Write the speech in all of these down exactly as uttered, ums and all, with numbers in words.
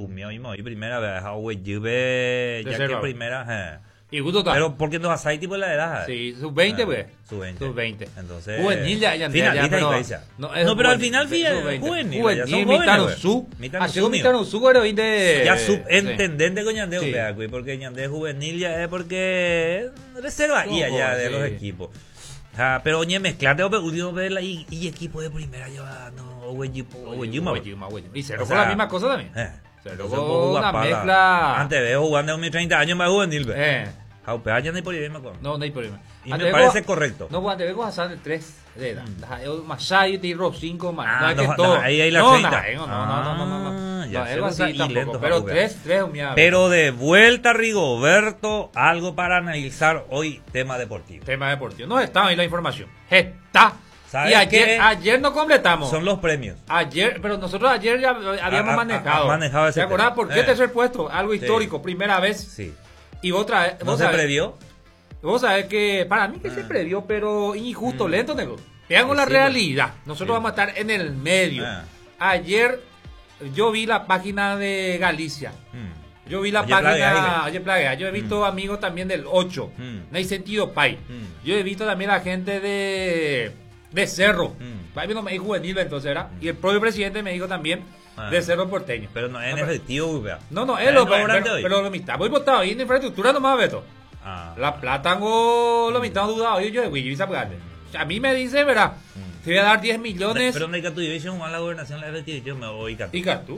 pumio mismo y primera vez a Ueyube ya que primera eh. Y gusto tal. Pero porque nos hay tipo la edad. Sí, sub veinte, pues. Sub veinte. Sub veinte. Entonces. Juvenil ya, ya, final, ya, pero, no, no, pero al final fíjate, juvenil. Juvenil, Son mitano jóvenes, su. mitano Así mitano su, pero veinte. Ya subentendente con Ñandé, sí. porque Ñandé juvenil ya es porque reserva y allá de los equipos. Ah, pero oye, mezclate último verla y, y equipo de primera llevando Ueyuma. Y se con la misma cosa también. Eh. Se logró una mezcla. Antes veo jugando en mis treinta años más juvenil. Eh. Jaupe, allá no hay problema con. No, no hay problema. Y me parece correcto. No, cuando vengo a hacer el tres de edad. Más seis, tiro cinco, más. Ah, no es no, que todo. Ahí hay la no, treinta. No, no, no, no, no, no. Ya, algo así tampoco. Pero tres, tres, humillado. Pero de vuelta, Rigoberto, algo para analizar hoy, tema deportivo. Tema deportivo. No está ahí la información. Está. Y ayer, ayer no completamos. Son los premios. Ayer, pero nosotros ayer ya habíamos a, manejado. A, a manejado ese ¿Te acordás por qué eh. tercer puesto? Algo histórico, sí. Primera vez. Sí. Y otra vez. ¿No se sabés, previó? Vos sabés que para mí que mm. se previó, pero injusto, mm. lento, nego. Vean con sí, la sí, realidad. Nosotros sí. vamos a estar en el medio. Ah. Ayer yo vi la página de Galicia. Mm. Yo vi la oye, página. plaga, oye, plaga. Yo he visto mm. amigos también del ocho. Mm. No hay sentido, Pai. Mm. Yo he visto también a la gente de. De Cerro. Mm. Pai no me dijo juvenil, entonces era. Mm. Y el propio presidente me dijo también. Ah. De Cerro Porteño. Pero no es en efectivo, vea. No, no, es lo pero, pero, pero lo mitad. Voy votado ahí en infraestructura nomás, Beto. Ah. La plata tengo lo mitad dudado. Yo, yo, güey, yo, a mí me dice, ¿verdad? Mm. Te voy a dar diez millones. Pero no hay que tu división, a la gobernación, la efectividad, me voy a ¿Y tú?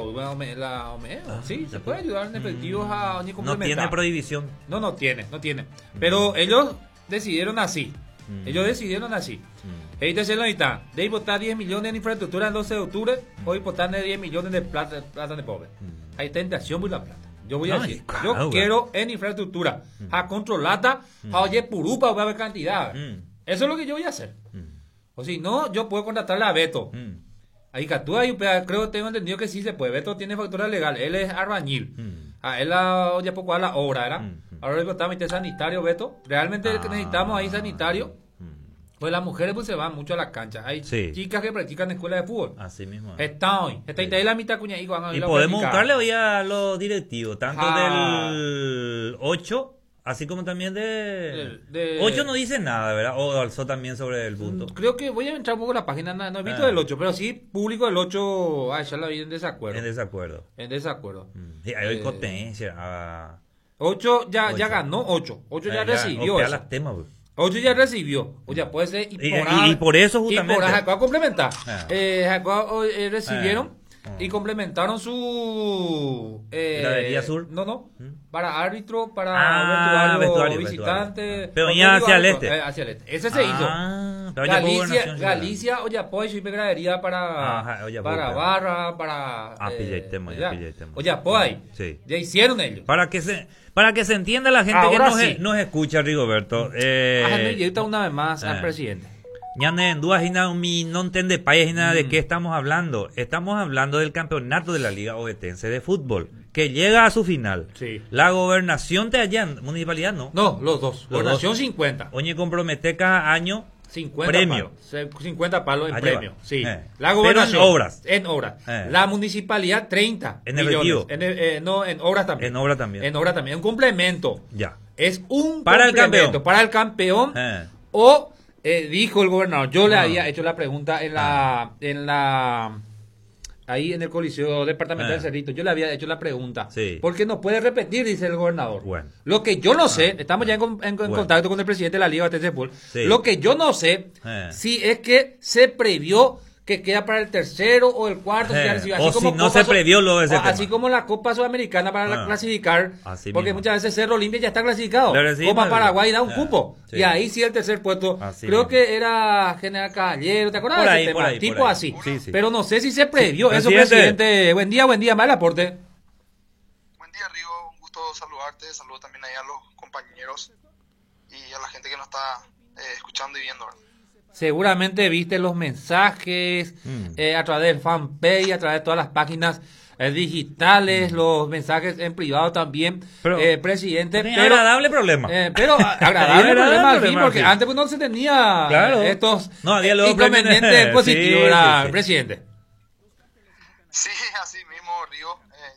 La ah, sí, se puede ayudar en efectivos a no tiene prohibición. No, no tiene, no tiene. Pero ellos decidieron así. Mm. Ellos decidieron así. Mm. Ellos decidieron ahorita, de votar diez millones en infraestructura el doce de octubre, mm. hoy votar diez millones de plata, plata de pobre. Mm. Hay tentación por la plata. Yo voy a no, decir, yo claro, quiero en infraestructura, mm. a controlata, mm. a oye purupa, voy a ver cantidad. Mm. Eso es lo que yo voy a hacer. Mm. O si no, yo puedo contratarle a Beto. Mm. Ahí tú ahí, creo, tengo entendido que sí se puede. Beto tiene factura legal, él es albañil. Mm. A él la, oye poco a la obra, ¿verdad? Mm. Ahora le está metiendo sanitario, Beto. Realmente ah. necesitamos ahí sanitario. Pues las mujeres pues se van mucho a la cancha. Hay sí. chicas que practican en escuela de fútbol. Así mismo. Está hoy. Está sí. ahí la mitad cuña. Y, y podemos buscarle hoy a los directivos, tanto ah. del ocho, así como también de... de, de... ocho no dice nada, ¿verdad? O alzó también sobre el punto. Creo que voy a entrar un poco a la página. No, no he visto ah. del ocho, pero sí público del ocho. Ah, ya la vi en desacuerdo. En desacuerdo. En desacuerdo. Mm. Sí, hay hoy eh... potencia. Ah. ocho ya, ya ganó ocho. ocho ya, ya recibió. Ya las temas, ocho ya recibió, o ya puede ser, y por, y, y, y por eso justamente. Y por Jacob complementar. Ah. Eh, Jacob eh, recibieron ah. y complementaron su. Eh, ¿Gradería Sur? No, no. ¿Mm? Para árbitro, para ah, vestuario, vestuario visitante. Vestuario. Pero ya hacia el este. Eh, hacia el este. Ese se ah, hizo. Galicia, Galicia, oye, apoyo y gradería para. Ajá, oye, para barra, para. Ah, pilla el tema, ya pilla el tema. Oye, apoyo. Sí. Ya hicieron ellos. Para que se. Para que se entienda la gente ahora que nos, sí. nos escucha, Rigoberto. Eh, ah, no, y ahorita una vez más eh, al presidente. Ñane, en dudas, no entiende país nada mm. de qué estamos hablando. Estamos hablando del campeonato de la Liga Ovetense de Fútbol, que llega a su final. Sí. La gobernación de allá, municipalidad no. No, los dos. Los gobernación dos. cincuenta. Oye, compromete cada año cincuenta premio. Palos, cincuenta palos en allá premio. Va. Sí. Eh. La gobernación. Pero en obras. En obras. Eh. La municipalidad treinta. En efectivo. En el, eh, no, en obras también. En obras también. En obras también. Un complemento. Ya. Es un para complemento el campeón. para el campeón. Eh. O eh, dijo el gobernador. Yo no. le había hecho la pregunta en la, ah. en la ahí en el Coliseo Departamental eh. de Cerrito. Yo le había hecho la pregunta. Sí. Porque no puede repetir, dice el gobernador. Bueno. Lo que yo no sé, ah. estamos ya en, en, en bueno. contacto con el presidente de la Liga de Fútbol. Sí. Lo que yo no sé, eh. si es que se previó que queda para el tercero o el cuarto. Eh. Si recibe, así o como si no se previó lo de ese Así tema. como la Copa Sudamericana para ah. clasificar. Así porque mismo. muchas veces Cerro Limpia ya está clasificado. Sí, Copa Paraguay da un eh. cupo. Sí. Y ahí sí el tercer puesto. Así creo mismo. que era General Caballero. ¿Te acuerdas por de ahí, ese tema? Ahí, tipo así. Sí, sí. Pero no sé si se previó. Sí. Eso, presidente. presidente. Buen día, buen día. Mal aporte. Buen día, Rigo. Un gusto saludarte. Saludo también ahí a los compañeros y a la gente que nos está eh, escuchando y viendo. Seguramente viste los mensajes mm. eh, a través del fanpage, a través de todas las páginas eh, digitales, mm. los mensajes en privado también, pero, eh, presidente. Pero agradable problema. Eh, pero agradable problema al fin, porque sí. antes pues, no se tenía claro. estos no, inconvenientes positivos, sí, sí, sí. presidente. Sí, así